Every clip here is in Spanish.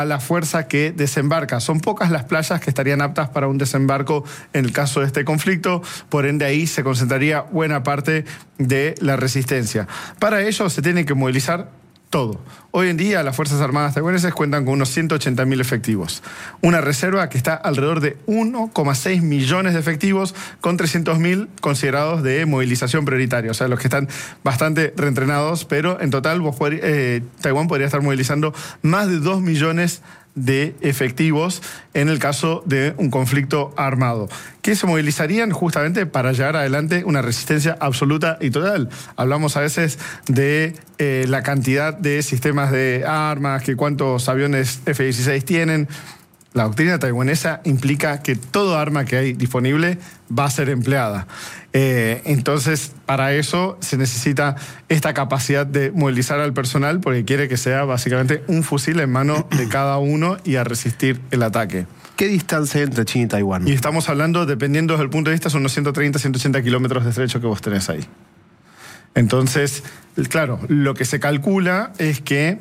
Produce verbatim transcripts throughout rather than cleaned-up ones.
a la fuerza que desembarca. Son pocas las playas que estarían aptas para un desembarco en el caso de este conflicto, por ende ahí se concentraría buena parte de la resistencia. Para ello se tiene que movilizar todo. Hoy en día las Fuerzas Armadas taiwaneses cuentan con unos ciento ochenta mil efectivos. Una reserva que está alrededor de uno coma seis millones de efectivos con trescientos mil considerados de movilización prioritaria. O sea, los que están bastante reentrenados, pero en total vos podrí, eh, Taiwán podría estar movilizando más de dos millones de efectivos en el caso de un conflicto armado, que se movilizarían justamente para llevar adelante una resistencia absoluta y total. Hablamos a veces de eh, la cantidad de sistemas de armas, que cuántos aviones F dieciséis tienen. La doctrina taiwanesa implica que todo arma que hay disponible va a ser empleada. Eh, entonces, para eso se necesita esta capacidad de movilizar al personal, porque quiere que sea básicamente un fusil en mano de cada uno y a resistir el ataque. ¿Qué distancia hay entre China y Taiwán? Y estamos hablando, dependiendo del punto de vista, son unos ciento treinta, ciento ochenta kilómetros de estrecho que vos tenés ahí. Entonces, claro, lo que se calcula es que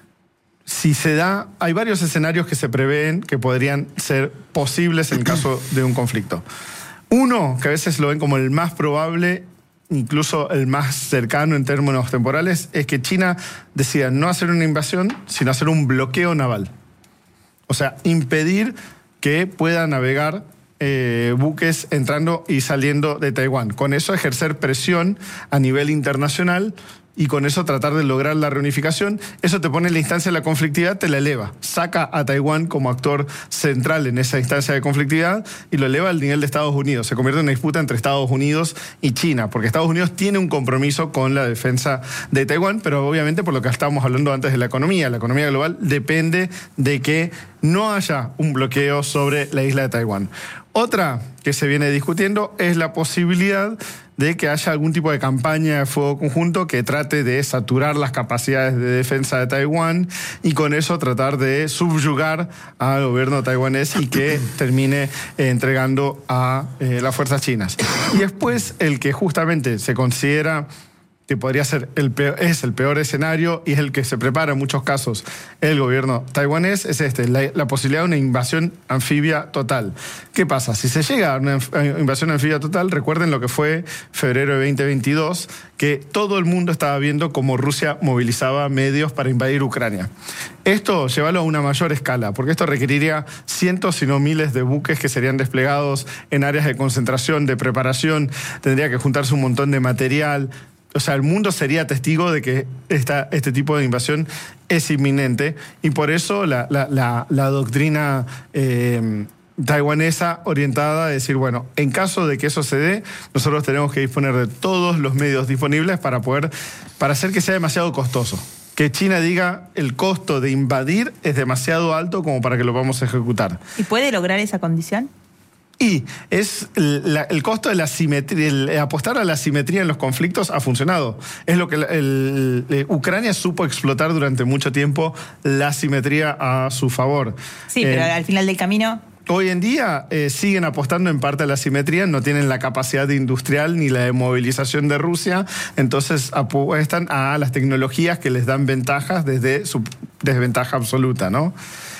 si se da, hay varios escenarios que se prevén que podrían ser posibles en el caso de un conflicto. Uno, que a veces lo ven como el más probable, incluso el más cercano en términos temporales, es que China decida no hacer una invasión, sino hacer un bloqueo naval. O sea, impedir que puedan navegar eh, buques entrando y saliendo de Taiwán. Con eso ejercer presión a nivel internacional y con eso tratar de lograr la reunificación. Eso te pone en la instancia de la conflictividad, te la eleva. Saca a Taiwán como actor central en esa instancia de conflictividad y lo eleva al nivel de Estados Unidos. Se convierte en una disputa entre Estados Unidos y China, porque Estados Unidos tiene un compromiso con la defensa de Taiwán, pero obviamente por lo que estábamos hablando antes de la economía. La economía global depende de que no haya un bloqueo sobre la isla de Taiwán. Otra que se viene discutiendo es la posibilidad de que haya algún tipo de campaña de fuego conjunto que trate de saturar las capacidades de defensa de Taiwán y con eso tratar de subyugar al gobierno taiwanés y que termine eh, entregando a eh, las fuerzas chinas. Y después el que justamente se considera que podría ser el peor, es el peor escenario y es el que se prepara en muchos casos el gobierno taiwanés, es este, la, la posibilidad de una invasión anfibia total. ¿Qué pasa? Si se llega a una invasión anfibia total, recuerden lo que fue febrero de veinte veintidós, que todo el mundo estaba viendo cómo Rusia movilizaba medios para invadir Ucrania. Esto llévalo a una mayor escala, porque esto requeriría cientos, si no miles de buques que serían desplegados en áreas de concentración, de preparación, tendría que juntarse un montón de material. O sea, el mundo sería testigo de que esta, este tipo de invasión es inminente y por eso la, la, la, la doctrina eh, taiwanesa orientada a decir, bueno, en caso de que eso se dé, nosotros tenemos que disponer de todos los medios disponibles para poder, para hacer que sea demasiado costoso. Que China diga el costo de invadir es demasiado alto como para que lo vamos a ejecutar. ¿Y puede lograr esa condición? Y es la, el costo de la simetría, el apostar a la simetría en los conflictos ha funcionado. Es lo que el, el, el, Ucrania supo explotar durante mucho tiempo, la simetría a su favor. Sí, pero eh, al final del camino... Hoy en día eh, siguen apostando en parte a la simetría, no tienen la capacidad industrial ni la de movilización de Rusia, entonces apuestan a las tecnologías que les dan ventajas desde su desventaja absoluta, ¿no?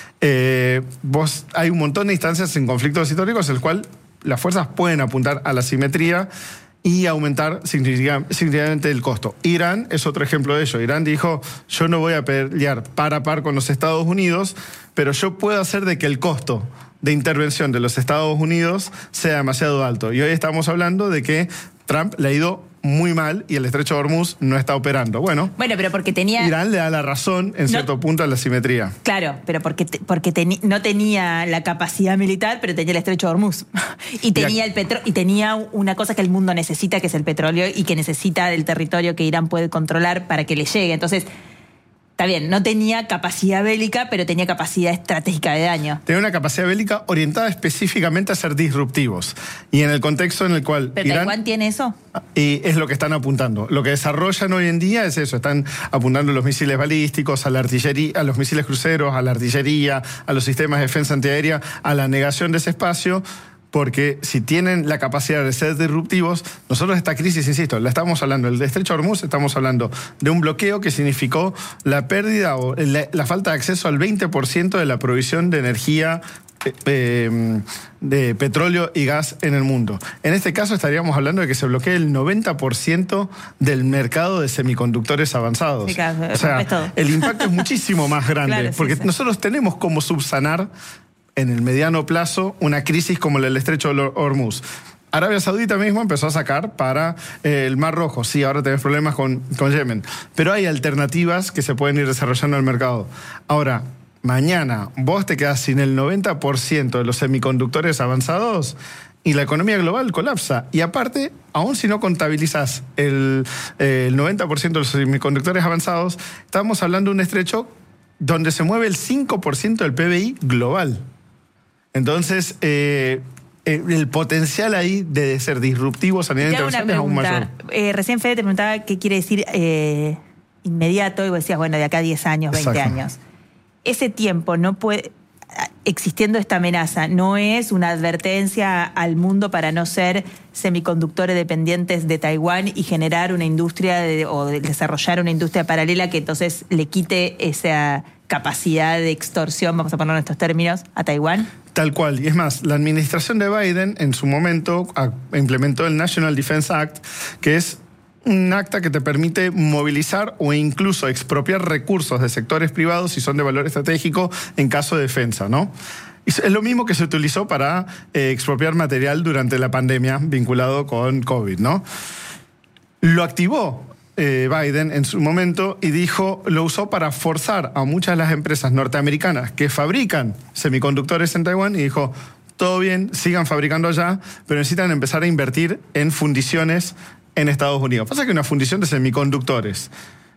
Eh, vos, hay un montón de instancias en conflictos históricos en el cual las fuerzas pueden apuntar a la simetría y aumentar significativamente el costo. Irán es otro ejemplo de ello. Irán dijo, yo no voy a pelear par a par con los Estados Unidos, pero yo puedo hacer de que el costo de intervención de los Estados Unidos sea demasiado alto. Y hoy estamos hablando de que Trump le ha ido muy mal y el estrecho de Hormuz no está operando. Bueno, bueno pero porque tenía... Irán le da la razón en cierto no, punto a la simetría. Claro, pero porque, te, porque teni, no tenía la capacidad militar, pero tenía el estrecho de Hormuz. Y tenía, el petro, y tenía una cosa que el mundo necesita, que es el petróleo, y que necesita del territorio que Irán puede controlar para que le llegue. Entonces... Está bien, no tenía capacidad bélica, pero tenía capacidad estratégica de daño. Tenía una capacidad bélica orientada específicamente a ser disruptivos. Y en el contexto en el cual ¿Pero Irán... Taiwán tiene eso? Y es lo que están apuntando. Lo que desarrollan hoy en día es eso. Están apuntando a los misiles balísticos, a la artillería, a los misiles cruceros, a la artillería, a los sistemas de defensa antiaérea, a la negación de ese espacio, porque si tienen la capacidad de ser disruptivos, nosotros esta crisis, insisto, la estamos hablando, el estrecho de Hormuz, estamos hablando de un bloqueo que significó la pérdida o la, la falta de acceso al veinte por ciento de la provisión de energía eh, de petróleo y gas en el mundo. En este caso estaríamos hablando de que se bloquee el noventa por ciento del mercado de semiconductores avanzados. Sí, claro, o sea, el impacto es muchísimo más grande, claro, sí, porque sí. nosotros tenemos cómo subsanar en el mediano plazo una crisis como la del estrecho de Hormuz. Arabia Saudita mismo empezó a sacar para eh, el Mar Rojo. Sí, ahora tenés problemas con, con Yemen. Pero hay alternativas que se pueden ir desarrollando en el mercado. Ahora, mañana vos te quedás sin el noventa por ciento de los semiconductores avanzados y la economía global colapsa. Y aparte, aún si no contabilizás el, eh, el noventa por ciento de los semiconductores avanzados, estamos hablando de un estrecho donde se mueve el cinco por ciento del P B I global. Entonces, eh, el potencial ahí de ser disruptivos a nivel internacional es aún mayor. Eh, recién Fede te preguntaba qué quiere decir eh, inmediato, y vos decías, bueno, de acá a diez años, veinte Exacto. años. Ese tiempo no puede, existiendo esta amenaza, no es una advertencia al mundo para no ser semiconductores dependientes de Taiwán y generar una industria de, o de desarrollar una industria paralela que entonces le quite esa capacidad de extorsión, vamos a ponerlo en estos términos, a Taiwán. Tal cual. Y es más, la administración de Biden en su momento implementó el National Defense Act, que es un acta que te permite movilizar o incluso expropiar recursos de sectores privados si son de valor estratégico en caso de defensa, ¿no? Es lo mismo que se utilizó para eh, expropiar material durante la pandemia vinculado con COVID, ¿no? Lo activó eh, Biden en su momento y dijo, lo usó para forzar a muchas de las empresas norteamericanas que fabrican semiconductores en Taiwán y dijo, todo bien, sigan fabricando allá, pero necesitan empezar a invertir en fundiciones en Estados Unidos. Pasa que una fundición de semiconductores,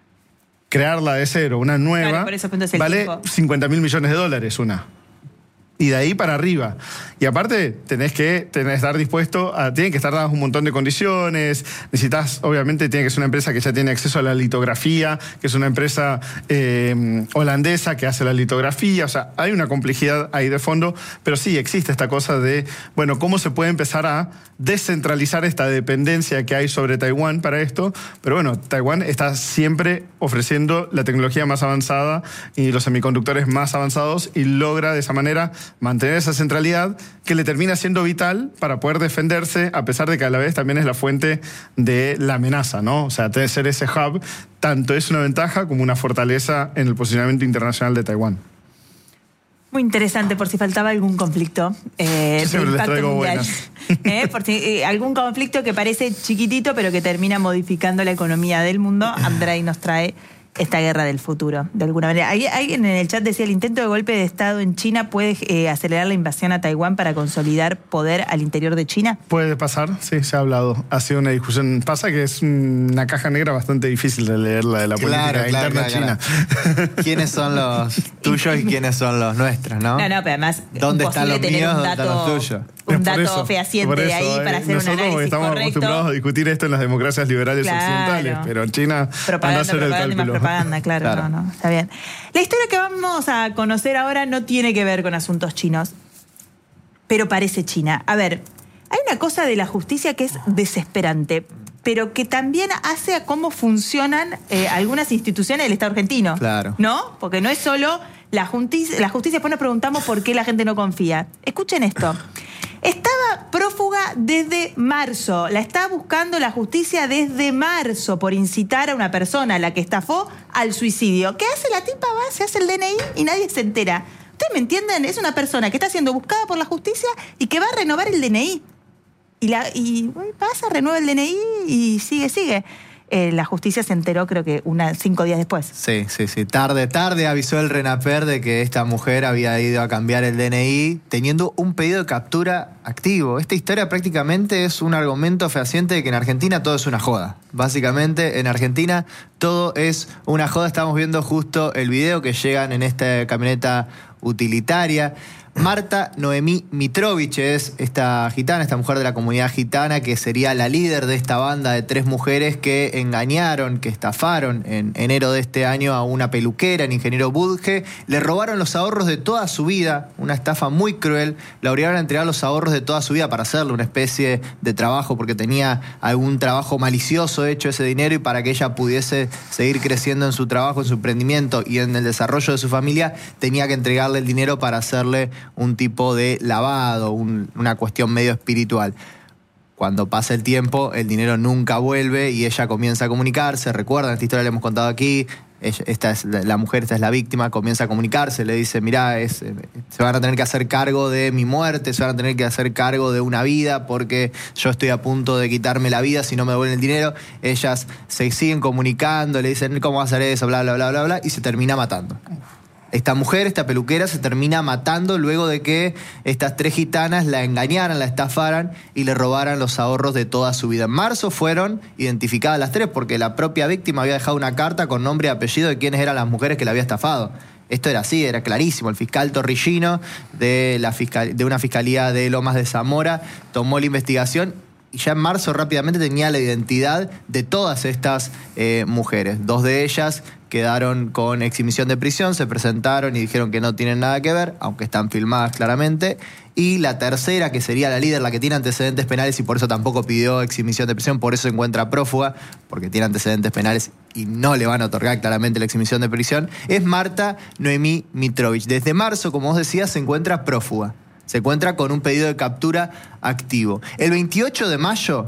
crearla de cero, una nueva, claro, por eso el vale tiempo. cincuenta mil millones de dólares una. Y de ahí para arriba. Y aparte, tenés que tenés, estar dispuesto a... Tienen que estar dadas un montón de condiciones. Necesitas, obviamente, tiene que ser una empresa que ya tiene acceso a la litografía, que es una empresa eh, holandesa que hace la litografía. O sea, hay una complejidad ahí de fondo. Pero sí, existe esta cosa de, bueno, cómo se puede empezar a descentralizar esta dependencia que hay sobre Taiwán para esto. Pero bueno, Taiwán está siempre ofreciendo la tecnología más avanzada y los semiconductores más avanzados y logra de esa manera mantener esa centralidad que le termina siendo vital para poder defenderse, a pesar de que a la vez también es la fuente de la amenaza, ¿no? O sea, tener ser ese hub tanto es una ventaja como una fortaleza en el posicionamiento internacional de Taiwán. Muy interesante, por si faltaba algún conflicto. Eh, Yo siempre les traigo buenas. Eh, por si, eh, algún conflicto que parece chiquitito, pero que termina modificando la economía del mundo. Andrei nos trae esta guerra del futuro, de alguna manera. Alguien en el chat decía, el intento de golpe de Estado en China puede eh, acelerar la invasión a Taiwán para consolidar poder al interior de China. Puede pasar, sí, se ha hablado. Ha sido una discusión. Pasa que es una caja negra bastante difícil de leer, la de la Claro, política claro, interna claro, china. claro. ¿Quiénes son los tuyos y quiénes son los nuestros, no? No, no, pero además ¿Dónde están los tener míos? un ¿Dónde dato, están los tuyos? un Por dato eso, fehaciente por de eso, ahí eh, para hacer un nosotros análisis estamos correcto. acostumbrados a discutir esto en las democracias liberales Claro. occidentales, pero en China anda a Propaganda, hacer el propaganda y más cálculo. propaganda, claro, Claro. No, no, está bien. La historia que vamos a conocer ahora no tiene que ver con asuntos chinos, pero parece China. A ver, hay una cosa de la justicia que es desesperante, pero que también hace a cómo funcionan eh, algunas instituciones del Estado argentino. Claro. ¿No? Porque no es solo la justicia, la justicia, después nos preguntamos por qué la gente no confía. Escuchen esto. Estaba prófuga desde marzo. La está buscando la justicia desde marzo por incitar a una persona a la que estafó al suicidio. ¿Qué hace la tipa? Va, se hace el D N I y nadie se entera. ¿Ustedes me entienden? Es una persona que está siendo buscada por la justicia y que va a renovar el D N I. Y, la, y pasa, renueva el D N I y sigue, sigue. Eh, la justicia se enteró creo que una, cinco días después. Sí, sí, sí. Tarde, tarde avisó el RENAPER de que esta mujer había ido a cambiar el D N I teniendo un pedido de captura activo. Esta historia prácticamente es un argumento fehaciente de que en Argentina todo es una joda. Básicamente, en Argentina todo es una joda. Estamos viendo justo el video que llegan en esta camioneta utilitaria. Marta Noemí Mitrovich es esta gitana, esta mujer de la comunidad gitana que sería la líder de esta banda de tres mujeres que engañaron, que estafaron en enero de este año a una peluquera, en Ingeniero Budge, le robaron los ahorros de toda su vida, una estafa muy cruel, la obligaron a entregar los ahorros de toda su vida para hacerle una especie de trabajo porque tenía algún trabajo malicioso hecho ese dinero y para que ella pudiese seguir creciendo en su trabajo, en su emprendimiento y en el desarrollo de su familia, tenía que entregarle el dinero para hacerle un tipo de lavado, un, una cuestión medio espiritual. Cuando pasa el tiempo, el dinero nunca vuelve y ella comienza a comunicarse. Recuerdan, esta historia la hemos contado aquí. Ella, esta es la, la mujer, esta es la víctima, comienza a comunicarse, le dice, mirá, es, se van a tener que hacer cargo de mi muerte, se van a tener que hacer cargo de una vida porque yo estoy a punto de quitarme la vida si no me devuelven el dinero. Ellas se siguen comunicando, le dicen, ¿cómo va a hacer eso? Bla, bla, bla, bla, bla, y se termina matando. Esta mujer, esta peluquera, se termina matando luego de que estas tres gitanas la engañaran, la estafaran y le robaran los ahorros de toda su vida. En marzo fueron identificadas las tres porque la propia víctima había dejado una carta con nombre y apellido de quiénes eran las mujeres que la había estafado. Esto era así, era clarísimo. El fiscal Torrillino de, la fiscal, de una fiscalía de Lomas de Zamora tomó la investigación y ya en marzo rápidamente tenía la identidad de todas estas eh, mujeres. Dos de ellas quedaron con exhibición de prisión, se presentaron y dijeron que no tienen nada que ver, aunque están filmadas claramente. Y la tercera, que sería la líder, la que tiene antecedentes penales y por eso tampoco pidió exhibición de prisión, por eso se encuentra prófuga, porque tiene antecedentes penales y no le van a otorgar claramente la exhibición de prisión, es Marta Noemí Mitrovich. Desde marzo, como vos decías, se encuentra prófuga. Se encuentra con un pedido de captura activo. El veintiocho de mayo,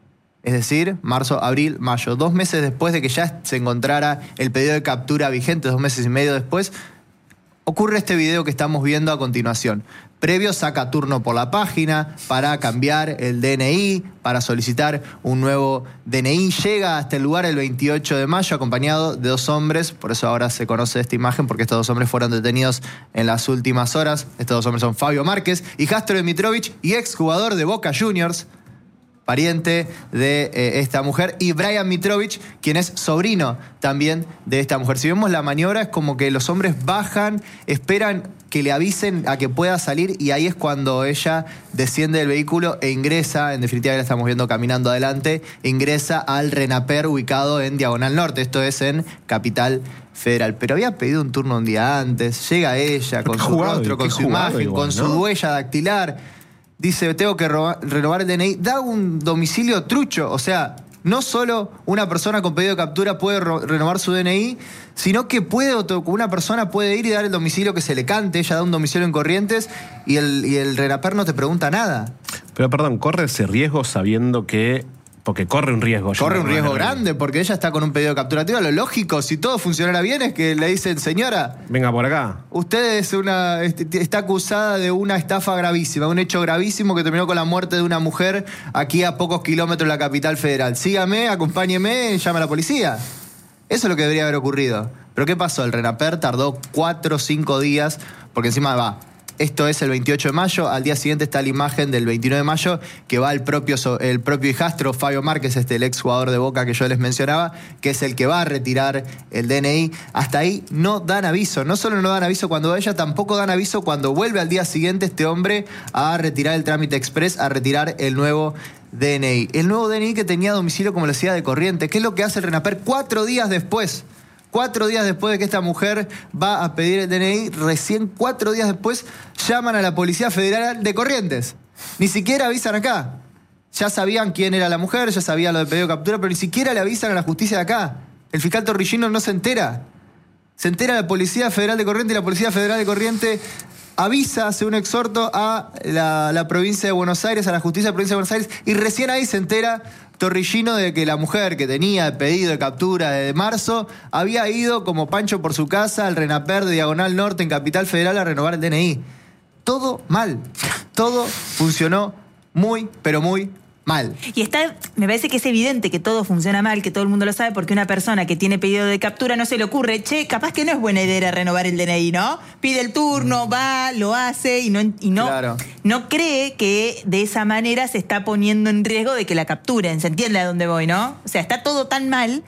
es decir, marzo, abril, mayo, dos meses después de que ya se encontrara el pedido de captura vigente, dos meses y medio después, ocurre este video que estamos viendo a continuación. Previo saca turno por la página para cambiar el D N I, para solicitar un nuevo D N I. Llega hasta el lugar el veintiocho de mayo acompañado de dos hombres, por eso ahora se conoce esta imagen, porque estos dos hombres fueron detenidos en las últimas horas. Estos dos hombres son Fabio Márquez y Jastro Mitrovich, y exjugador de Boca Juniors, pariente de eh, esta mujer, y Brian Mitrovich, quien es sobrino también de esta mujer. Si vemos la maniobra, es como que los hombres bajan, esperan que le avisen a que pueda salir, y ahí es cuando ella desciende del vehículo e ingresa, en definitiva la estamos viendo caminando adelante, ingresa al Renaper ubicado en Diagonal Norte, esto es en Capital Federal. Pero había pedido un turno un día antes, llega ella con su jugado, rostro, con su imagen, igual, con ¿no? su huella dactilar. Dice, tengo que robar, renovar el D N I. Da un domicilio trucho. O sea, no solo una persona con pedido de captura puede renovar su D N I, sino que puede, una persona puede ir y dar el domicilio que se le cante. Ella da un domicilio en Corrientes y el, y el Renaper no te pregunta nada. Pero perdón, ¿corre ese riesgo sabiendo que...? Porque corre un riesgo. Corre un riesgo grande, porque ella está con un pedido de captura activa. Lo lógico, si todo funcionara bien, es que le dicen, señora, venga por acá. Usted es una, está acusada de una estafa gravísima, un hecho gravísimo que terminó con la muerte de una mujer aquí a pocos kilómetros de la capital federal. Sígame, acompáñeme, llame a la policía. Eso es lo que debería haber ocurrido. Pero ¿qué pasó? El Renaper tardó cuatro o cinco días, porque encima va... Esto es el veintiocho de mayo, al día siguiente está la imagen del veintinueve de mayo, que va el propio, el propio hijastro, Fabio Márquez, este, el ex jugador de Boca que yo les mencionaba, que es el que va a retirar el D N I. Hasta ahí no dan aviso, no solo no dan aviso cuando ella, tampoco dan aviso cuando vuelve al día siguiente este hombre a retirar el trámite express, a retirar el nuevo D N I. El nuevo D N I que tenía domicilio, como les decía, de Corrientes. ¿Qué es lo que hace el Renaper cuatro días después? Cuatro días después de que esta mujer va a pedir el D N I, recién cuatro días después llaman a la Policía Federal de Corrientes. Ni siquiera avisan acá. Ya sabían quién era la mujer, ya sabían lo de pedido de captura, pero ni siquiera le avisan a la justicia de acá. El fiscal Torrillino no se entera. Se entera la Policía Federal de Corrientes y la Policía Federal de Corrientes avisa, hace un exhorto a la, la provincia de Buenos Aires, a la justicia de la provincia de Buenos Aires, y recién ahí se entera Torrillino de que la mujer que tenía el pedido de captura de marzo había ido como Pancho por su casa al Renaper de Diagonal Norte en Capital Federal a renovar el D N I. Todo mal. Todo funcionó muy, pero muy mal. Y está, me parece que es evidente que todo funciona mal, que todo el mundo lo sabe, porque una persona que tiene pedido de captura no se le ocurre, che, capaz que no es buena idea renovar el D N I, ¿no? Pide el turno, va, lo hace y no, y no, claro. no cree que de esa manera se está poniendo en riesgo de que la capturen. ¿Se entiende a dónde voy, no? O sea, está todo tan mal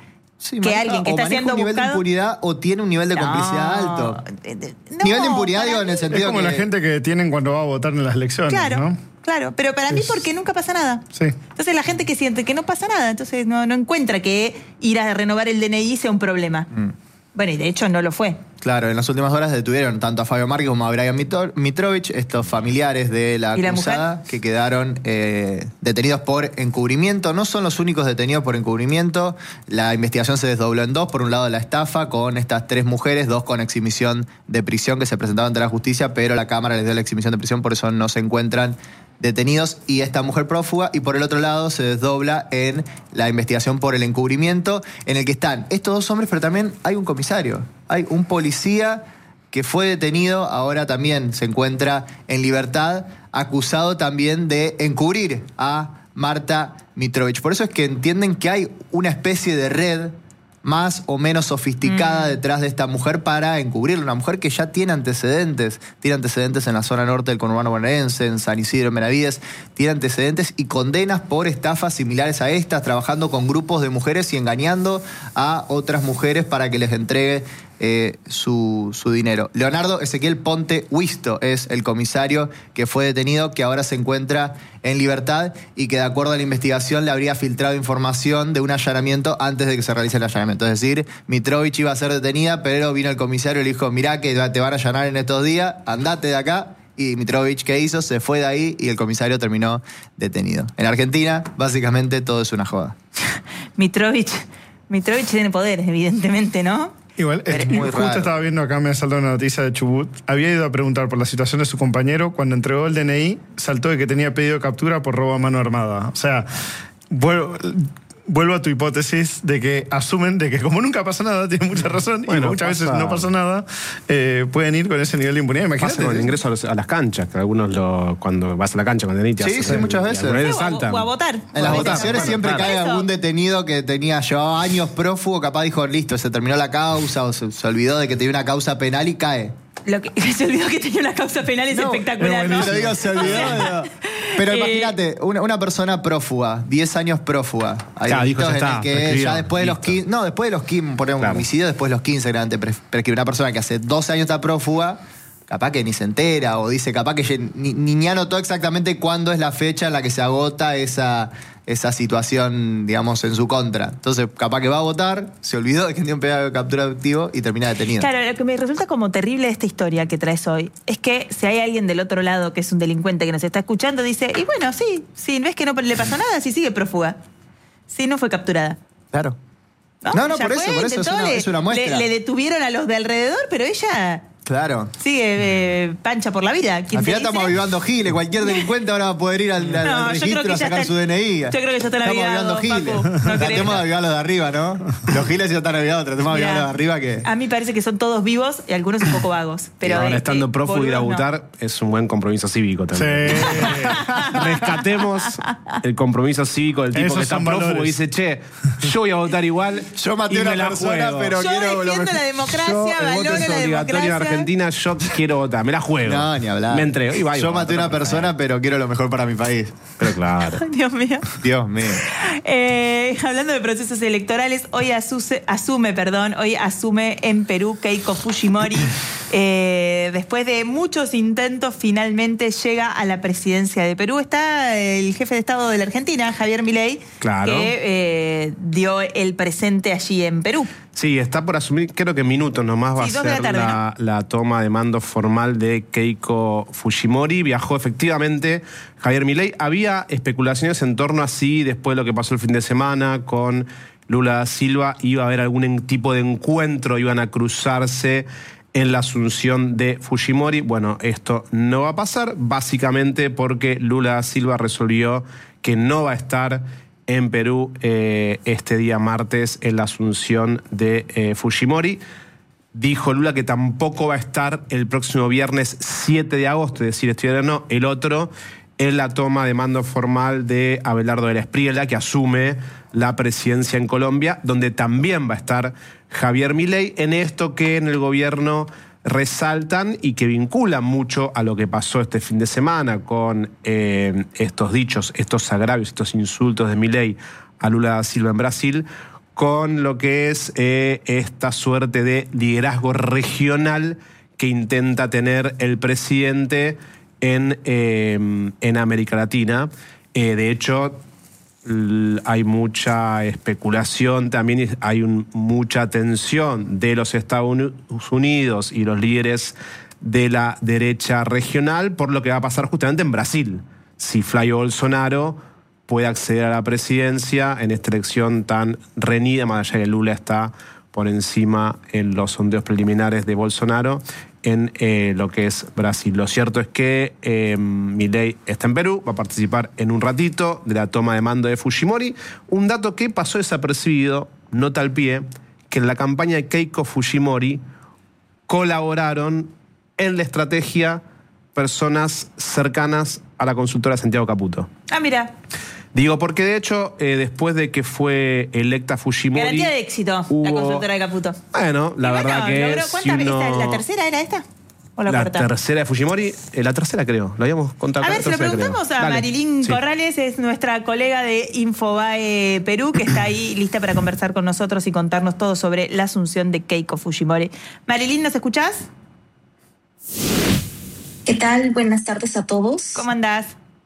Sí, que maneja- alguien que o está maneja siendo un nivel buscado... de impunidad o tiene un nivel de No, complicidad alto. eh, eh, no, nivel de impunidad, para digo, en el mí- Es sentido como que... la gente que tienen cuando va a votar en las elecciones, Claro, ¿no? claro, pero para mí Es- porque nunca pasa nada. Sí. Entonces la gente que siente que no pasa nada, entonces no, no encuentra que ir a renovar el D N I sea un problema. Mm. Bueno, y de hecho no lo fue. Claro, en las últimas horas detuvieron tanto a Fabio Márquez como a Brian Mitor- Mitrovich, estos familiares de la ¿Y la acusada, que quedaron eh, detenidos por encubrimiento. No son los únicos detenidos por encubrimiento. La investigación se desdobló en dos. Por un lado, la estafa con estas tres mujeres, dos con exhibición de prisión que se presentaban ante la justicia, pero la Cámara les dio la exhibición de prisión, por eso no se encuentran detenidos, y esta mujer prófuga. Y por el otro lado se desdobla en la investigación por el encubrimiento, en el que están estos dos hombres, pero también hay un comisario, hay un policía que fue detenido, ahora también se encuentra en libertad, acusado también de encubrir a Marta Mitrovich. Por eso es que entienden que hay una especie de red más o menos sofisticada Mm. detrás de esta mujer para encubrirla. Una mujer que ya tiene antecedentes, tiene antecedentes en la zona norte del conurbano bonaerense, en San Isidro, en Benavides, tiene antecedentes y condenas por estafas similares a estas, trabajando con grupos de mujeres y engañando a otras mujeres para que les entregue eh, su, su dinero. Leonardo Ezequiel Ponte Huisto es el comisario que fue detenido, que ahora se encuentra en libertad y que de acuerdo a la investigación le habría filtrado información de un allanamiento antes de que se realice el allanamiento. Es decir, Mitrovich iba a ser detenida, pero vino el comisario y le dijo, mirá que te van a allanar en estos días, andate de acá. Y Mitrovich, ¿qué hizo? Se fue de ahí y el comisario terminó detenido. En Argentina, básicamente, todo es una joda. Mitrovich, Mitrovich tiene poderes, evidentemente, ¿no? Igual, Es eh, muy justo raro. estaba viendo acá, me saltó una noticia de Chubut. Había ido a preguntar por la situación de su compañero. Cuando entregó el D N I, saltó de que tenía pedido captura por robo a mano armada. O sea, vuelvo, vuelvo a tu hipótesis de que asumen de que como nunca pasa nada, tiene mucha razón, Bueno, y muchas pasa- veces no pasa nada, eh, pueden ir con ese nivel de impunidad. Imagínate. Pasa con el ingreso a, los- a las canchas, que algunos lo, cuando vas a la cancha con D N I te Sí, hacen- sí, muchas veces. algunas veces O a- saltan. o a votar. En las O a votaciones veces- siempre Claro. cae Eso. algún detenido que tenía llevaba años prófugo, capaz dijo, listo, se terminó la causa o se, se olvidó de que tenía una causa penal y cae. Lo que, se olvidó que tenía una causa penal es No, espectacular, es ¿no? Pero digo, se olvidó. digo. Pero Eh, imagínate, una, una persona prófuga, diez años prófuga. Hay Claro, dijo, delitos ya en está, el que prescribió, ya después de los listo. quince, no, después de los quince, por un Claro. homicidio, después de los quince, grande, prescribe. Una persona que hace doce años está prófuga, capaz que ni se entera, o dice, capaz que ni, ni, ni anotó exactamente cuándo es la fecha en la que se agota esa, esa situación, digamos, en su contra. Entonces, capaz que va a votar, se olvidó de que tenía un pedido de captura activo y termina detenido. Claro, lo que me resulta como terrible de esta historia que traes hoy es que si hay alguien del otro lado que es un delincuente que nos está escuchando, dice, y bueno, sí, sí, no es que no le pasó nada, sí sigue prófuga. Sí, no fue capturada. Claro. No, no, ya por eso, fue, por eso es intentó, una, le- es una muestra. Le, le detuvieron a los de alrededor, pero ella Claro. sigue eh, pancha por la vida. ¿Quién Al te final dice? estamos avivando giles. Cualquier delincuente ahora va a poder ir al, al- No, al yo creo registro que a ya sacar están- su D N I. yo creo que ya están Estamos avivados, avivando giles. Paco. No Tratemos creo. de avivar los de arriba, ¿no? Los giles ya están avivados, tratemos de Mirá, avivar los de arriba que... A mí parece que son todos vivos y algunos un poco vagos. Pero Ahora, de- estando de- prófugo ir a boludos no. votar es un buen compromiso cívico también. Sí. Rescatemos el compromiso cívico del tipo Esos que está son prófugo y valores. dice, che, yo voy a votar igual. Yo maté y a una me la persona, juego. pero Yo quiero lo defiendo mejor. la democracia, Yo, el voto valoro es la obligatorio en democracia. Argentina, yo quiero votar, me la juego. No, ni hablar. Me entrego y va, y Yo va, maté a una está persona, pero quiero lo mejor para mi país. Pero claro. Dios mío. Dios mío. Eh, hablando de procesos electorales, hoy asuse- asume, perdón, hoy asume en Perú Keiko Fujimori. Eh, después de muchos intentos, finalmente llega a la presidencia de Perú. Está el jefe de Estado de la Argentina, Javier Milei, Claro. que eh, dio el presente allí en Perú. Sí, está por asumir, creo que en minutos nomás va Sí, a dos de la ser tarde, la, la toma de mando formal de Keiko Fujimori. Viajó efectivamente Javier Milei. Había especulaciones en torno a si después de lo que pasó el fin de semana con Lula da Silva iba a haber algún en- tipo de encuentro, iban a cruzarse en la asunción de Fujimori. Bueno, esto no va a pasar, básicamente porque Lula da Silva resolvió que no va a estar en Perú eh, este día martes en la asunción de eh, Fujimori. Dijo Lula que tampoco va a estar el próximo viernes siete de agosto, es decir, este viernes no, el otro, en la toma de mando formal de Abelardo de la Espriella, que asume la presidencia en Colombia, donde también va a estar Javier Milei, en esto que en el gobierno resaltan y que vinculan mucho a lo que pasó este fin de semana con eh, estos dichos, estos agravios, estos insultos de Milei a Lula da Silva en Brasil, con lo que es eh, esta suerte de liderazgo regional que intenta tener el presidente en, eh, en América Latina. Eh, de hecho, hay mucha especulación, también hay un, mucha tensión de los Estados Unidos y los líderes de la derecha regional por lo que va a pasar justamente en Brasil. Si Jair Bolsonaro puede acceder a la presidencia en esta elección tan reñida, más allá de que Lula está por encima en los sondeos preliminares de Bolsonaro, en eh, lo que es Brasil. Lo cierto es que eh, Milei está en Perú, va a participar en un ratito de la toma de mando de Fujimori. Un dato que pasó desapercibido, nota al pie, que en la campaña de Keiko Fujimori colaboraron en la estrategia personas cercanas a la consultora Santiago Caputo. Ah, mira. Digo, porque de hecho, eh, después de que fue electa Fujimori... Garantía de éxito, hubo... la consultora de Caputo. Bueno, la y verdad bueno, que logró, si ¿cuántas uno... veces? ¿La tercera era esta? ¿O la, la cuarta? tercera de Fujimori, eh, la tercera creo, lo habíamos contado. A ver, se lo tercera, preguntamos creo. a Dale. Marilyn Sí. Corrales, es nuestra colega de Infobae Perú, que está ahí lista para conversar con nosotros y contarnos todo sobre la asunción de Keiko Fujimori. Marilyn, ¿nos escuchás? ¿Qué tal? Buenas tardes a todos. ¿Cómo andás?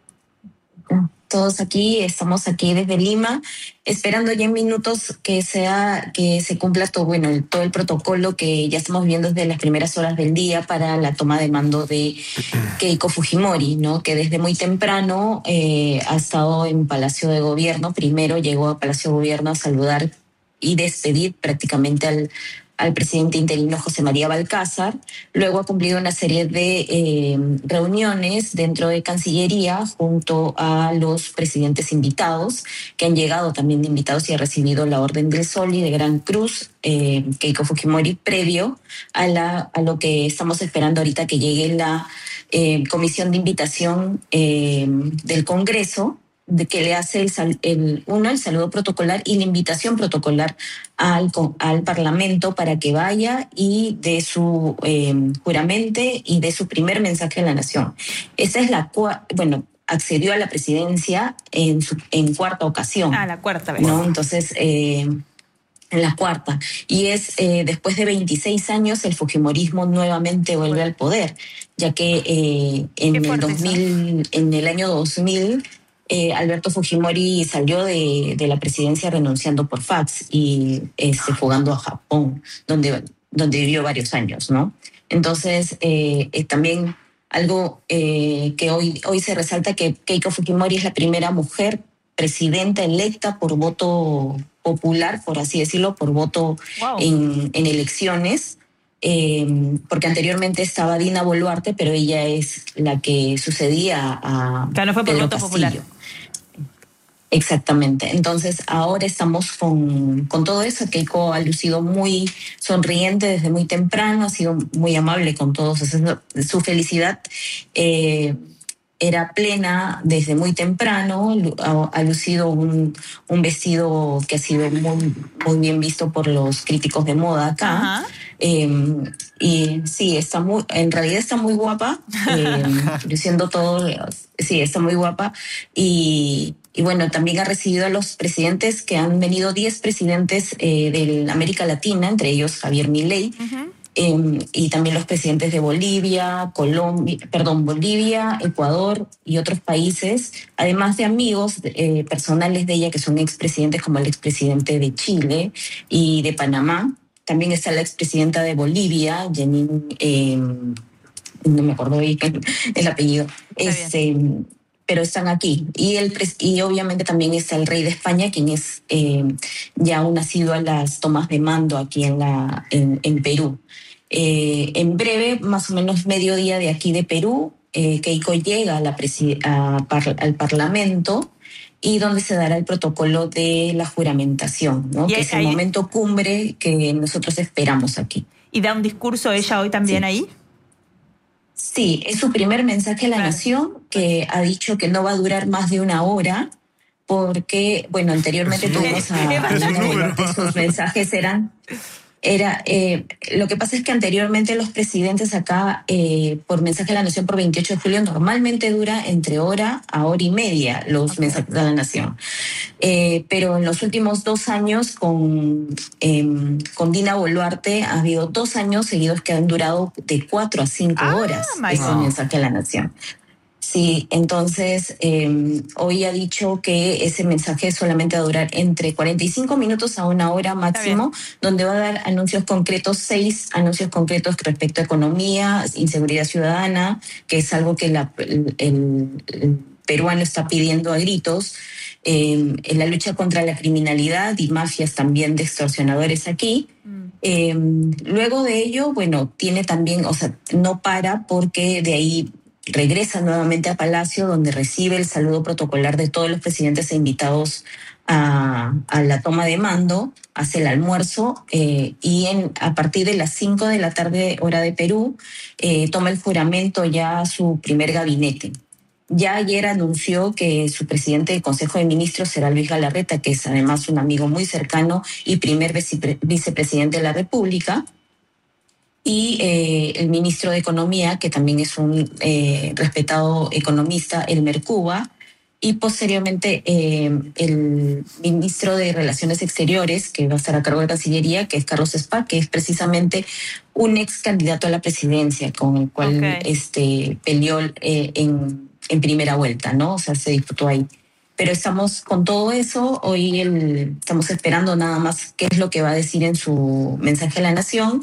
Todos aquí, estamos aquí desde Lima, esperando ya en minutos que sea que se cumpla todo, bueno, el, todo el protocolo que ya estamos viendo desde las primeras horas del día para la toma de mando de Keiko Fujimori, ¿no? Que desde muy temprano eh, ha estado en Palacio de Gobierno. Primero llegó a Palacio de Gobierno a saludar y despedir prácticamente al al presidente interino José María Balcázar. Luego ha cumplido una serie de eh, reuniones dentro de Cancillería junto a los presidentes invitados, que han llegado también de invitados y ha recibido la Orden del Sol y de Gran Cruz, eh, Keiko Fujimori, previo a, la, a lo que estamos esperando ahorita que llegue la eh, comisión de invitación eh, del Congreso, de que le hace el, sal, el uno el saludo protocolar y la invitación protocolar al, al Parlamento para que vaya y dé su eh, juramente y dé su primer mensaje a la nación. Esa es la bueno accedió a la presidencia en su en cuarta ocasión. Ah, la cuarta vez. ¿No? Entonces eh, en la cuarta. Y es eh, después de veintiséis años el fujimorismo nuevamente vuelve al poder, ya que eh, en el dos mil, eso. en el año dos mil Eh, Alberto Fujimori salió de, de la presidencia renunciando por fax y este, fugando a Japón, donde, donde vivió varios años, ¿no? Entonces, eh, eh, también algo eh, que hoy, hoy se resalta, que Keiko Fujimori es la primera mujer presidenta electa por voto popular, por así decirlo, por voto wow. en, en elecciones. Eh, porque anteriormente estaba Dina Boluarte, pero ella es la que sucedía a claro, no fue por Pedro voto Castillo. Popular. Exactamente. Entonces ahora estamos con, con todo eso. Keiko ha lucido muy sonriente desde muy temprano, ha sido muy amable con todos. Su felicidad eh, era plena desde muy temprano. Ha, ha lucido un, un vestido que ha sido muy, muy bien visto por los críticos de moda acá. Ajá. Eh, y sí, está muy, en realidad está muy guapa, eh, luciendo todo, sí, está muy guapa. Y, y bueno, también ha recibido a los presidentes que han venido, diez presidentes eh, de América Latina, entre ellos Javier Milei. Uh-huh. Eh, y también los presidentes de Bolivia, Colombia, perdón, Bolivia, Ecuador y otros países, además de amigos eh, personales de ella que son expresidentes, como el expresidente de Chile y de Panamá. También está la expresidenta de Bolivia, Janine, eh, no me acuerdo bien el apellido, este, pero están aquí. Y, el, y obviamente también está el rey de España, quien es eh, ya un nacido a las tomas de mando aquí en, la, en, en Perú. Eh, en breve, más o menos mediodía de aquí de Perú, eh, Keiko llega a la presi- a par- al Parlamento, y donde se dará el protocolo de la juramentación, ¿no? Que es el ahí, momento cumbre que nosotros esperamos aquí. ¿Y da un discurso ella hoy también sí. ahí? Sí, es su primer mensaje a la claro. nación, que ha dicho que no va a durar más de una hora, porque, bueno, anteriormente tuvimos a, a sus mensajes eran... Era, eh, lo que pasa es que anteriormente los presidentes acá, eh, por mensaje de la Nación por veintiocho de julio, normalmente dura entre hora a hora y media los okay. mensajes de la Nación. Eh, pero en los últimos dos años con, eh, con Dina Boluarte ha habido dos años seguidos que han durado de cuatro a cinco ah, horas ese mensaje de la Nación. Sí, entonces eh, hoy ha dicho que ese mensaje solamente va a durar entre cuarenta y cinco minutos a una hora máximo, donde va a dar anuncios concretos, seis anuncios concretos respecto a economía, inseguridad ciudadana, que es algo que la, el, el, el peruano está pidiendo a gritos, eh, en la lucha contra la criminalidad y mafias también de extorsionadores aquí. Mm. Eh, luego de ello, bueno, tiene también, o sea, no para porque de ahí regresa nuevamente a Palacio, donde recibe el saludo protocolar de todos los presidentes e invitados a, a la toma de mando, hace el almuerzo eh, y en, a partir de las cinco de la tarde, hora de Perú, eh, toma el juramento ya a su primer gabinete. Ya ayer anunció que su presidente del Consejo de Ministros será Luis Galarreta, que es además un amigo muy cercano y primer vicepre- vicepresidente de la República. Y eh, el ministro de Economía, que también es un eh, respetado economista, Elmer Cuba, y posteriormente eh, el ministro de Relaciones Exteriores, que va a estar a cargo de Cancillería, que es Carlos Spa, que es precisamente un ex candidato a la presidencia, con el cual okay. este, peleó eh, en, en primera vuelta, ¿no? O sea, se disputó ahí. Pero estamos con todo eso, hoy el, estamos esperando nada más qué es lo que va a decir en su mensaje a la Nación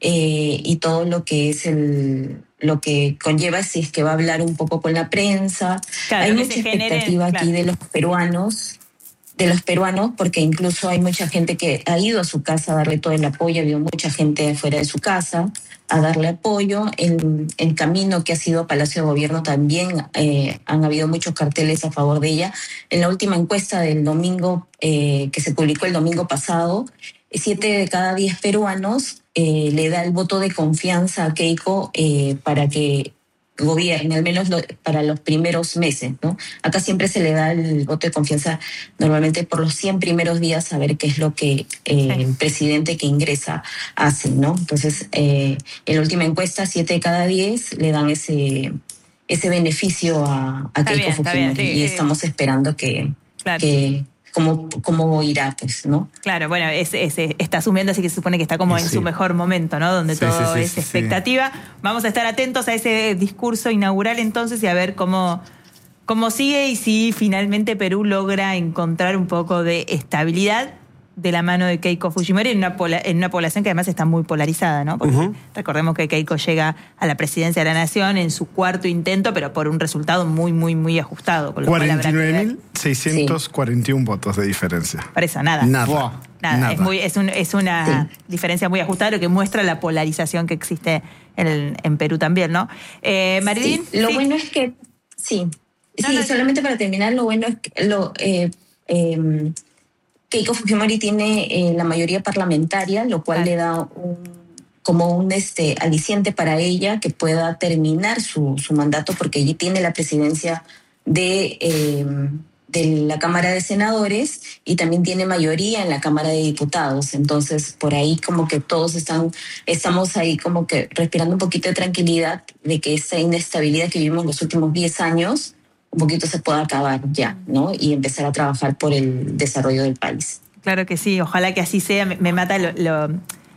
eh, y todo lo que es el lo que conlleva si es que va a hablar un poco con la prensa. Claro, hay mucha expectativa genere, aquí claro. de los peruanos, de los peruanos, porque incluso hay mucha gente que ha ido a su casa a darle todo el apoyo, ha habido mucha gente afuera de su casa a darle apoyo. En el camino que ha sido Palacio de Gobierno también eh, han habido muchos carteles a favor de ella. En la última encuesta del domingo, eh, que se publicó el domingo pasado, siete de cada diez peruanos eh, le da el voto de confianza a Keiko eh, para que gobierne, al menos lo, para los primeros meses, ¿no? Acá siempre se le da el voto de confianza normalmente por los cien primeros días a ver qué es lo que eh, sí. el presidente que ingresa hace, ¿no? Entonces, eh, en la última encuesta, siete de cada diez le dan ese, ese beneficio a, a Keiko Fujimori sí, y sí. estamos esperando que... Claro. que Cómo, cómo irá, pues, ¿no? Claro, bueno, es, es, está asumiendo, así que se supone que está como sí. en su mejor momento, ¿no? Donde sí, todo sí, sí, es sí, expectativa. Sí. Vamos a estar atentos a ese discurso inaugural entonces y a ver cómo, cómo sigue y si finalmente Perú logra encontrar un poco de estabilidad de la mano de Keiko Fujimori en una, pola, en una población que además está muy polarizada, ¿no? Porque uh-huh. recordemos que Keiko llega a la presidencia de la Nación en su cuarto intento, pero por un resultado muy, muy, muy ajustado. cuarenta y nueve mil seiscientos cuarenta y uno sí. votos de diferencia. Por eso, nada. Nada. Wow. Nada. nada. Es, muy, es, un, es una sí. diferencia muy ajustada, lo que muestra la polarización que existe en, el, en Perú también, ¿no? Eh, Marilyn. Sí. Lo sí. bueno es que, sí, no, sí no, solamente para terminar, lo bueno es que lo... Eh, eh, Keiko Fujimori tiene eh, la mayoría parlamentaria, lo cual claro. le da un, como un este, aliciente para ella que pueda terminar su, su mandato, porque ella tiene la presidencia de, eh, de la Cámara de Senadores y también tiene mayoría en la Cámara de Diputados. Entonces, por ahí como que todos están, estamos ahí como que respirando un poquito de tranquilidad de que esa inestabilidad que vivimos los últimos diez años un poquito se pueda acabar ya, ¿no? Y empezar a trabajar por el desarrollo del país. Claro que sí, ojalá que así sea. Me, me mata lo, lo,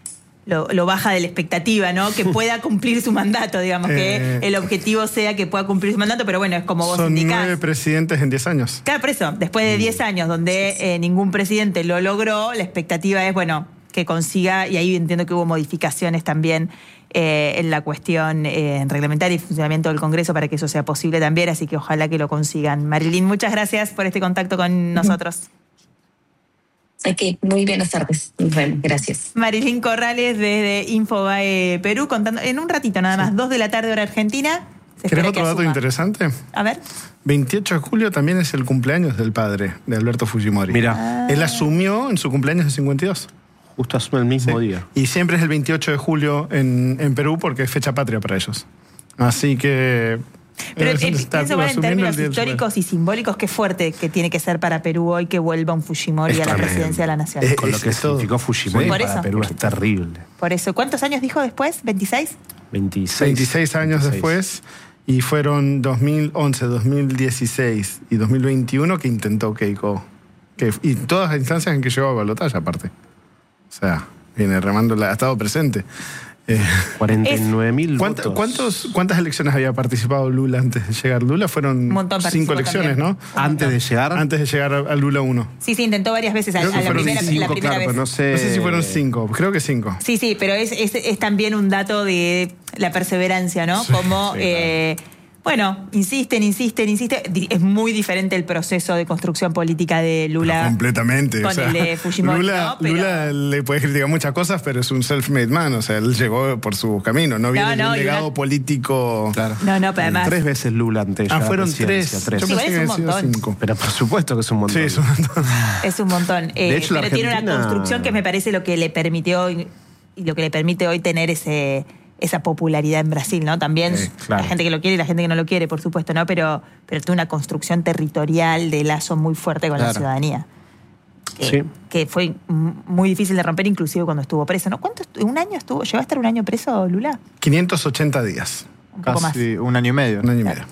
lo, lo baja de la expectativa, ¿no? Que pueda cumplir su mandato, digamos, eh, que el objetivo sea que pueda cumplir su mandato, pero bueno, es como vos son indicás. Son nueve presidentes en diez años. Claro, por eso, después de diez años donde eh, ningún presidente lo logró, la expectativa es, bueno, que consiga, y ahí entiendo que hubo modificaciones también eh, en la cuestión eh, reglamentaria y funcionamiento del Congreso para que eso sea posible también, así que ojalá que lo consigan. Marilyn, muchas gracias por este contacto con nosotros. Ok, muy buenas tardes. Bueno, gracias. Marilyn Corrales desde Infobae Perú, contando en un ratito nada más, sí. dos de la tarde hora argentina. ¿Querés otro dato interesante? A ver. veintiocho de julio también es el cumpleaños del padre de Alberto Fujimori. Mira. Ah. Él asumió en su cumpleaños de cincuenta y dos. Justo asume el mismo sí. día. Y siempre es el veintiocho de julio en, en Perú porque es fecha patria para ellos. Así que Pero Es un eh, pienso espectáculo, igual en asumiendo términos el día del históricos y simbólicos, qué fuerte que tiene que ser para Perú hoy que vuelva un Fujimori Es a la tremendo. presidencia de la nación. Eh, Con lo es- que es todo. significó Fujimori Por para eso. Perú es terrible. Por eso, ¿cuántos años dijo después? ¿veintiséis? veintiséis. veintiséis años veintiséis. después, y fueron dos mil once, dos mil dieciséis y dos mil veintiuno que intentó Keiko. Que, y todas las instancias en que llegó a balotaje, aparte. O sea, viene remando, la, ha estado presente. Eh, cuarenta y nueve mil ¿cuánta- votos. cuántos, ¿Cuántas elecciones había participado Lula antes de llegar? Lula fueron Un montón cinco participó elecciones, también. ¿no? Antes de llegar. Antes de llegar a, a Lula uno. Sí, sí, intentó varias veces. A, Creo a que la fueron primera, cinco, la primera claro, vez. pero no sé. No sé si fueron cinco, creo que cinco. Sí, sí, pero es, es, es también un dato de la perseverancia, ¿no? Como, sí, eh, bueno, insisten, insisten, insisten. Di- Es muy diferente el proceso de construcción política de Lula. Completamente. con o sea, el de Fujimori, Lula, ¿no? Pero- Lula le puedes criticar muchas cosas, pero es un self-made man. O sea, él llegó por su camino. No viene de no, un y legado una- político. Claro. No, no, pero además. Tres veces Lula ante ella Ah, a la fueron presidencia, tres. tres. Yo Sí, pensé igual que es un habían sido montón. cinco. Pero por supuesto que es un montón. Sí, es un montón. Es un montón. Eh, De hecho, la pero tiene una Argentina- construcción que me parece lo que le permitió y y lo que le permite hoy tener ese esa popularidad en Brasil, ¿no? También Sí, claro. la gente que lo quiere y la gente que no lo quiere, por supuesto, ¿no? Pero, pero tiene una construcción territorial de lazo muy fuerte con la Claro. ciudadanía. Que, Sí. que fue m- muy difícil de romper, inclusive cuando estuvo preso, ¿no? ¿Cuánto estu- ¿Un año estuvo? ¿Llegó a estar un año preso, Lula? quinientos ochenta días. Un poco más. Casi un año y medio. Un año y medio.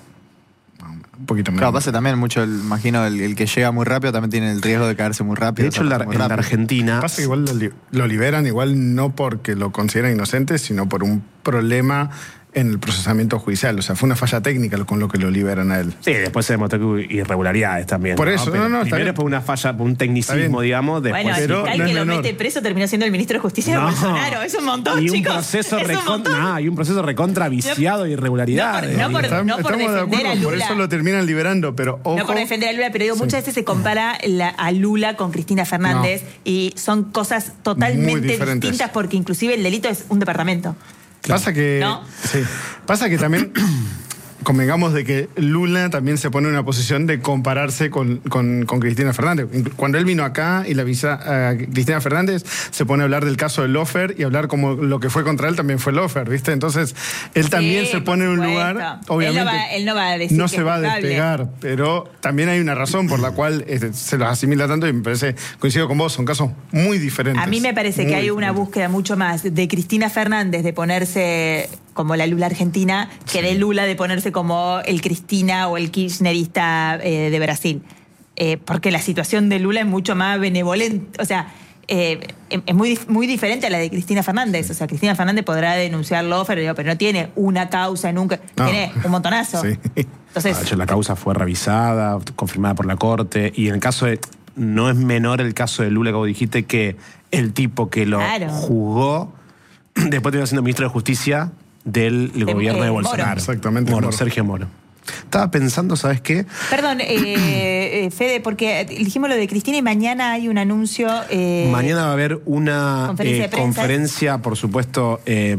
Un poquito menos. Claro, pasa también mucho, el, imagino, el, el que llega muy rápido también tiene el riesgo de caerse muy rápido. De hecho, en la, zafarse muy en la rápido. Argentina. Pasa que igual lo, li- lo liberan, igual no porque lo consideran inocente, sino por un problema en el procesamiento judicial. O sea, fue una falla técnica lo- con lo que lo liberan a él. Sí, después se demostró que hubo irregularidades también. Por eso, Pero no, no, está primero bien. por una falla, por un Está tecnicismo, bien. digamos. Después Bueno, pero el fiscal no es que lo menor. mete preso terminó siendo el ministro de Justicia de No. Bolsonaro. Es un montón, y un chicos. proceso es un recontra, montón. nah, y un proceso recontra viciado de irregularidades. No por- no por- Está- no por estamos de defender acuerdo, a por Lula. eso lo terminan liberando, pero ojo. No por defender a Lula, pero digo, muchas veces se compara la- a Lula con Cristina Fernández y son cosas Muy totalmente diferentes. distintas porque inclusive el delito es un departamento. Pasa que. ¿No? Sí. Pasa que también. Convengamos de que Lula también se pone en una posición de compararse con, con- con Cristina Fernández. Inclu- Cuando él vino acá y la visa a Cristina Fernández, se pone a hablar del caso del Lofer y hablar como lo que fue contra él también fue Lofer, ¿viste? Entonces, él también Sí, se por pone en un supuesto. lugar, Él obviamente. no va- él no va a decir no que se es va a culpable. despegar, pero también hay una razón por la cual este, se los asimila tanto y me parece, coincido con vos, son casos muy diferentes. A mí me parece Muy que hay una diferentes. búsqueda mucho más de Cristina Fernández de ponerse como la Lula argentina que de Lula de ponerse como el Cristina o el kirchnerista eh, de Brasil. Eh, porque la situación de Lula es mucho más benevolente, o sea, eh, es muy, dif- muy diferente a la de Cristina Fernández. O sea, Cristina Fernández podrá denunciarlo, pero, pero no tiene una causa nunca, No. tiene un montonazo. Sí. Entonces, De hecho, la causa fue revisada, confirmada por la Corte. Y en el caso de. No es menor el caso de Lula, como dijiste, que el tipo que lo Claro. juzgó, después terminó siendo ministro de Justicia del De- gobierno eh, de Moro. Bolsonaro. Exactamente, Moro, Moro. Sergio Moro. Estaba pensando, ¿sabes qué? perdón, eh, eh, Fede, porque dijimos lo de Cristina y mañana hay un anuncio. eh, Mañana va a haber una conferencia eh, de prensa. conferencia, por supuesto, eh,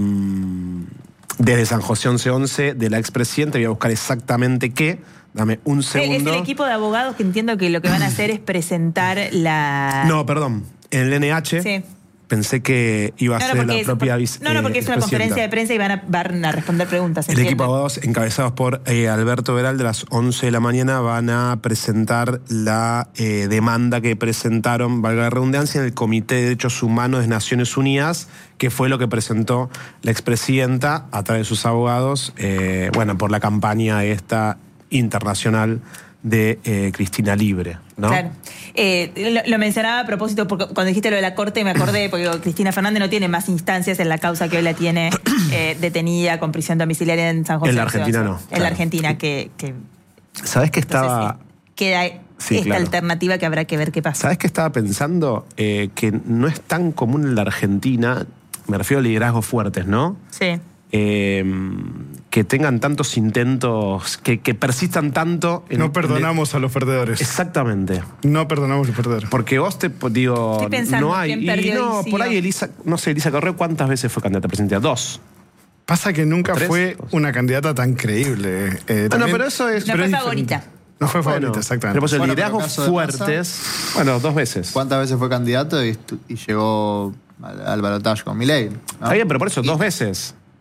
desde San José once once de la expresidenta. Voy a buscar exactamente qué. Dame un Es segundo. el equipo de abogados que entiendo que lo que van a hacer es presentar la. No, perdón. En el N H Sí. pensé que iba a No, no, ser porque la es, propia por- vice- no, no, porque eh, es una presidenta. conferencia de prensa y van a, van a responder preguntas. El entiendo. equipo de abogados encabezados por eh, Alberto Veral de las once de la mañana van a presentar la eh, demanda que presentaron, valga la redundancia, en el Comité de Derechos Humanos de Naciones Unidas, que fue lo que presentó la expresidenta a través de sus abogados, eh, bueno, por la campaña esta internacional de eh, Cristina Libre, ¿no? Claro. Eh, lo, lo mencionaba a propósito, porque cuando dijiste lo de la corte me acordé, porque digo, Cristina Fernández no tiene más instancias en la causa que hoy la tiene eh, detenida con prisión domiciliaria en San José. En la Argentina no, En claro. la Argentina, que, que ¿Sabes que entonces, estaba...? eh, queda Sí, esta claro. alternativa que habrá que ver qué pasa. ¿Sabes qué estaba pensando? Eh, que no es tan común en la Argentina, me refiero a liderazgos fuertes, ¿no? Sí. Eh, que tengan tantos intentos, que, que persistan tanto. En, No perdonamos a los perdedores. Exactamente. No perdonamos a los perdedores. Porque vos te pues, digo, Estoy pensando no hay. quién Y perdió no, y por ahí siguió. Elisa, no sé, Elisa Correo, ¿cuántas veces fue candidata a presidenta? Dos. Pasa que nunca ¿Tres? fue una candidata tan creíble. Eh, Bueno, también- pero eso es- No fue es favorita. diferente. No fue favorita, Bueno, exactamente. Pero pues el Bueno, pero liderazgos caso de fuertes. Bueno, dos veces. ¿Cuántas veces fue candidato y, estu- y llegó al, al balotaje con Milei? ¿no? Está bien, pero por eso, dos veces.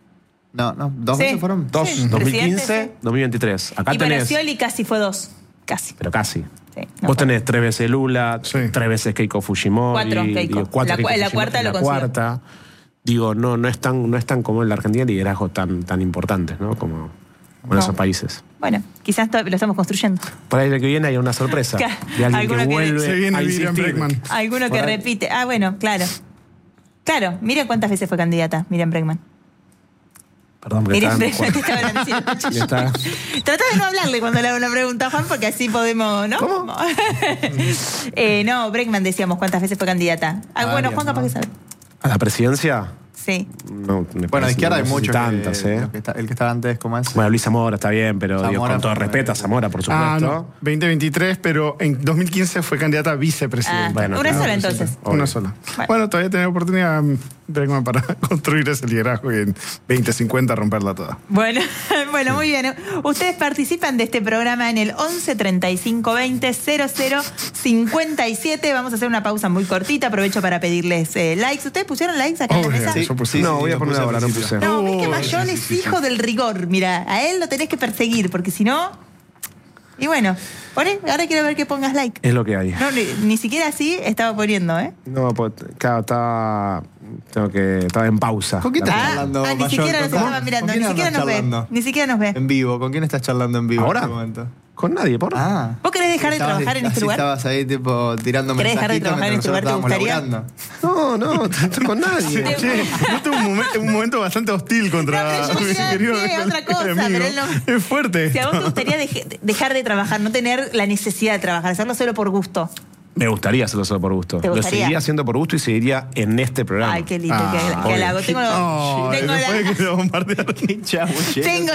No, no, ¿dos Sí. veces fueron? Dos, Sí, dos mil quince, presidente, sí. dos mil veintitrés. Acá Y para tenés, Scioli casi fue dos. Casi. pero casi. Sí, no Vos fue. tenés tres veces Lula, Sí. tres veces Keiko Fujimori. Cuatro Keiko. digo, cuatro La Keiko cu- la Fujimori, cuarta lo la consiguió. cuarta. Digo, no, no es tan, no es tan como en la Argentina liderazgos tan, tan importantes, ¿no? Como en No. esos países. Bueno, quizás to- lo estamos construyendo. Para el que viene hay una sorpresa. Claro. De alguien Alguno que que- vuelve Se viene a Miriam insistir. Bregman. Alguno Por que ahí. repite. Ah, bueno, claro. Claro, miren cuántas veces fue candidata Miriam Bregman. Perdón, porque Miriam estaba- Bregman te estaban diciendo. Y está- Trata de no hablarle cuando le hago una pregunta a Juan, porque así podemos, ¿no? ¿Cómo? eh, no, Bregman decíamos cuántas veces fue candidata. Ah, bueno, Varias, Juan capaz ¿no? que sabe. ¿A la presidencia? Sí. No, me Bueno, parece de izquierda que hay no sé si muchos. tantas, que- ¿eh? los que está- el que estaba antes, ¿cómo es? Bueno, Luis Zamora está bien, pero digo, Zamora con todo fue- respeto a Zamora, por supuesto. Ah, no. veinte veintitrés, pero en dos mil quince fue candidata a vicepresidenta. Ah, Bueno, una claro, sola sí, entonces. Obvio. Una sola. Bueno. Bueno, todavía tenía oportunidad mm, Bregman para construir ese liderazgo y en veinte cincuenta romperla toda. Bueno, bueno, muy bien. Ustedes participan de este programa en el once treinta y cinco veinte cero cero cincuenta y siete. Vamos a hacer una pausa muy cortita. Aprovecho para pedirles eh, likes. ¿Ustedes pusieron likes acá en la Obvio, mesa? sí. Yo puse- no, voy a lo poner puse al ahora, no principio. puse. No, es que Oh, Mayol sí, es sí, sí, hijo del rigor. Mira, a él lo tenés que perseguir, porque si no. Y bueno, poné, ahora quiero ver que pongas like. Es lo que hay. No, ni, ni siquiera así estaba poniendo, ¿eh? No, pues, claro, estaba. Tengo que. Estaba en pausa. ¿Con quién La- estás Ah, charlando, ah, ni Mayol? siquiera nos ¿Con- estaba mirando, con quién ni siquiera andas nos ve. charlando? Ni siquiera nos ve. En vivo, ¿con quién estás charlando en vivo ¿Ahora? en este momento? Con nadie, por. Ah. ¿Vos querés dejar de Estabas- trabajar en este así lugar? Estabas ahí, tipo, tirando ¿Querés dejar de mensajitos trabajar en este mientras lugar? ¿Te nosotros gustaría? estábamos laburando. No, no, estoy con nadie. Che, no tuvo un, momen- un momento bastante hostil contra No, pero yo mi decía, querido sí, otra cosa, amigo. pero él no- Es fuerte Si a vos te esto. gustaría deje- dejar de trabajar, no tener la necesidad de trabajar, hacerlo solo por gusto. Me gustaría hacerlo solo por gusto. ¿Te Lo gustaría? seguiría haciendo por gusto y seguiría en este programa. Ay, qué lindo, Ah, qué, qué obvio. halago. Tengo, No, tengo, después la- que lo bombardearon. Chamullero. tengo,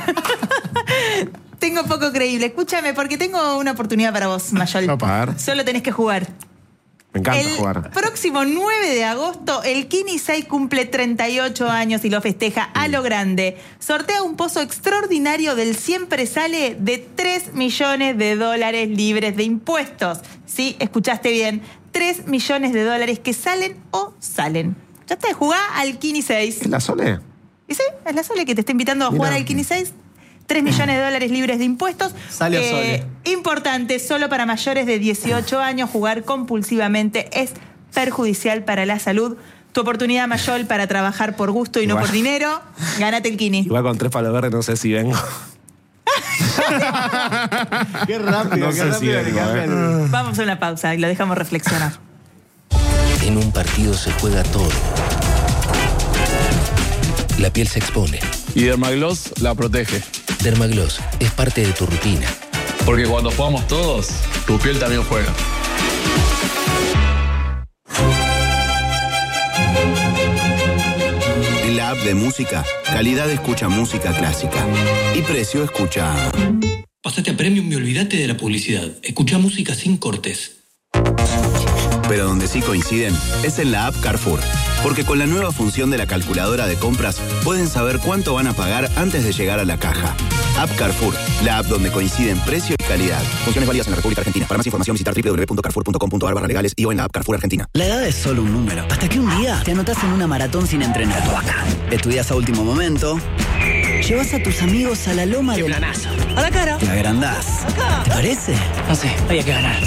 tengo poco creíble. Escúchame, porque tengo una oportunidad para vos, Mayol. Opa. A ver, Solo tenés que jugar. me encanta El jugar. próximo nueve de agosto, el Kinisei cumple treinta y ocho años y lo festeja a lo grande. Sortea un pozo extraordinario del Siempre Sale de tres millones de dólares libres de impuestos. Sí, escuchaste bien. tres millones de dólares que salen o salen. Ya te jugá al Kinisei. ¿Es la Sole? ¿Y sí? Es la Sole que te está invitando a Mirá. jugar al Kinisei. tres millones de dólares libres de impuestos. Sale o Sole. Importante, solo para mayores de dieciocho años, jugar compulsivamente es perjudicial para la salud. Tu oportunidad, Mayol, para trabajar por gusto y no Igual. por dinero, gánate el Kini. Igual con tres palos verdes no sé si vengo. Qué rápido, No qué sé si rápido que vengo, cambia eh. el- Vamos a una pausa y lo dejamos reflexionar. En un partido se juega todo. La piel se expone. Y Dermagloss la protege. Dermagloss es parte de tu rutina. Porque cuando jugamos todos, tu piel también juega. En la app de música, calidad escucha música clásica. Y precio escucha. Pasate a Premium y olvídate de la publicidad. Escucha música sin cortes. Pero donde sí coinciden es en la app Carrefour. Porque con la nueva función de la calculadora de compras, pueden saber cuánto van a pagar antes de llegar a la caja. App Carrefour, la app donde coinciden precio y calidad. Funciones válidas en la República Argentina. Para más información visitar w w w punto carrefour punto com punto a r barra legales y o en la app Carrefour Argentina. La edad es solo un número. Hasta que un día te anotás en una maratón sin entrenar. Estudias a último momento. Llevas a tus amigos a la loma del... planazo. A la cara. Te agrandás. ¿Te parece? No sé, había que ganar.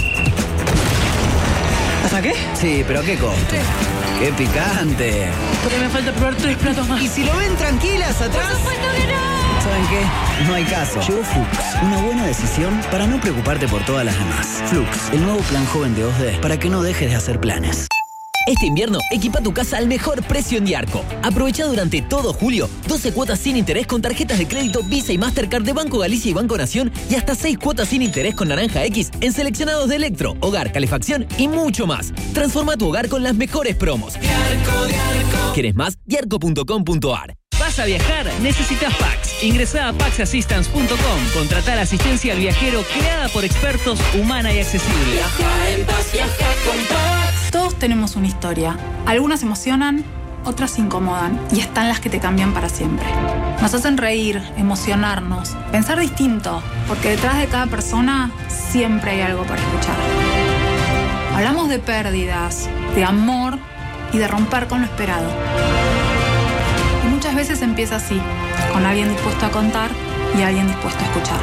¿Hasta qué? Sí, pero ¿a qué costo? ¡Qué picante! Porque me falta probar tres platos más. Y si lo ven tranquilas atrás... ¿Saben qué? No hay caso. Llegó Flux, una buena decisión para no preocuparte por todas las demás. Flux, el nuevo plan joven de dos D para que no dejes de hacer planes. Este invierno, equipa tu casa al mejor precio en Diarco. Aprovecha durante todo julio doce cuotas sin interés con tarjetas de crédito Visa y Mastercard de Banco Galicia y Banco Nación y hasta seis cuotas sin interés con Naranja X en seleccionados de electro, hogar, calefacción y mucho más. Transforma tu hogar con las mejores promos. Diarco, Diarco. ¿Quieres más? diarco punto com punto a r. ¿Vas a viajar? Necesitas Pax. Ingresá a pax assistance punto com. Contratá la asistencia al viajero creada por expertos, humana y accesible. Viaja en paz, viaja con Pax. Todos tenemos una historia. Algunas emocionan, otras incomodan y están las que te cambian para siempre. Nos hacen reír, emocionarnos, pensar distinto, porque detrás de cada persona siempre hay algo para escuchar. Hablamos de pérdidas, de amor y de romper con lo esperado. Y muchas Muchas veces empieza así, con alguien dispuesto a contar y alguien dispuesto a escuchar.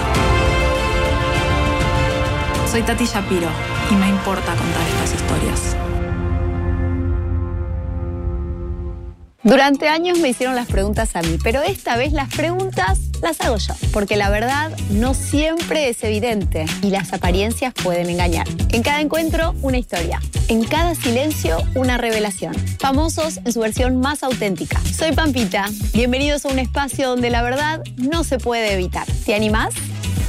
Soy Tati Shapiro y me importa contar estas historias. Durante años me hicieron las preguntas a mí, pero esta vez las preguntas las hago yo, porque la verdad no siempre es evidente y las apariencias pueden engañar. En cada encuentro, una historia. En cada silencio, una revelación. Famosos en su versión más auténtica. Soy Pampita. Bienvenidos a un espacio donde la verdad no se puede evitar. ¿Te animás?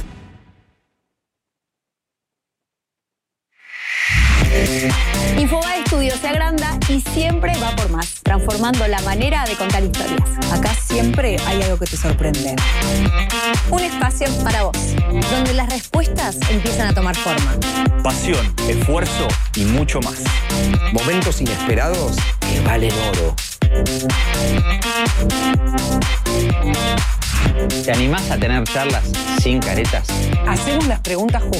Infobae Studio se agranda y siempre va por más, transformando la manera de contar historias. Acá siempre hay algo que te sorprende. Un espacio para vos, donde las respuestas empiezan a tomar forma. Pasión, esfuerzo y mucho más. Momentos inesperados que valen oro. ¿Te animás a tener charlas sin caretas? Hacemos las preguntas justas.